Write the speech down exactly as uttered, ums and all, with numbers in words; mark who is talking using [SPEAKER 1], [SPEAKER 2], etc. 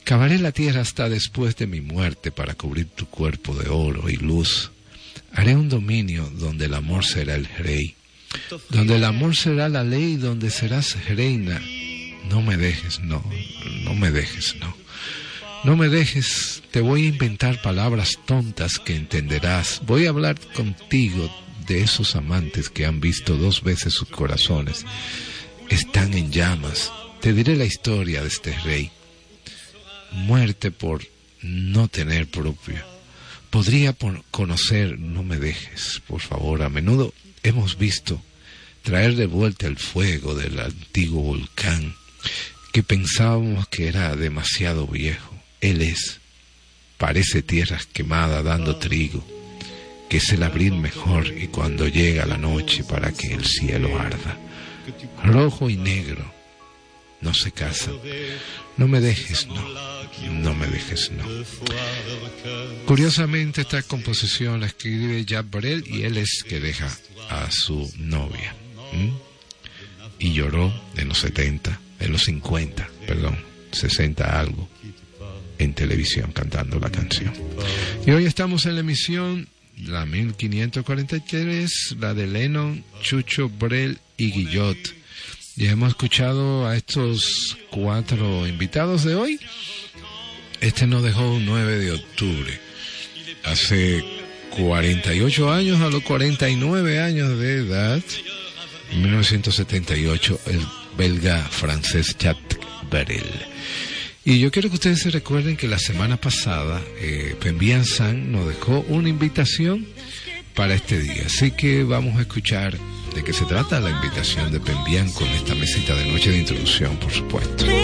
[SPEAKER 1] Cavaré la tierra hasta después de mi muerte para cubrir tu cuerpo de oro y luz. Haré un dominio donde el amor será el rey, donde el amor será la ley, donde serás reina. No me dejes, no, no me dejes, no. No me dejes, te voy a inventar palabras tontas que entenderás. Voy a hablar contigo de esos amantes que han visto dos veces sus corazones. Están en llamas. Te diré la historia de este rey. Muerte por no tener propio. Podría por conocer, no me dejes, por favor. A menudo hemos visto traer de vuelta el fuego del antiguo volcán que pensábamos que era demasiado viejo. Él es, parece tierra quemada dando trigo, que es el abril mejor y cuando llega la noche para que el cielo arda. Rojo y negro no se casan. No me dejes, no, no me dejes, no. Curiosamente esta composición la escribe Jacques Brel y él es que deja a su novia. ¿Mm? Y lloró en los setenta, en los cincuenta, perdón, sesenta algo, en televisión cantando la canción. Y hoy estamos en la emisión, la mil quinientos cuarenta y tres, la de Lennon, Chucho, Brel y Guillot. Ya hemos escuchado a estos cuatro invitados de hoy. Este nos dejó un nueve de octubre. Hace cuarenta y ocho años, a los cuarenta y nueve años de edad, en mil novecientos setenta y ocho, el belga francés Jacques Brel. Y yo quiero que ustedes se recuerden que la semana pasada eh, Pembian San nos dejó una invitación para este día. Así que vamos a escuchar de qué se trata la invitación de Pembian con esta mesita de noche de introducción, por supuesto.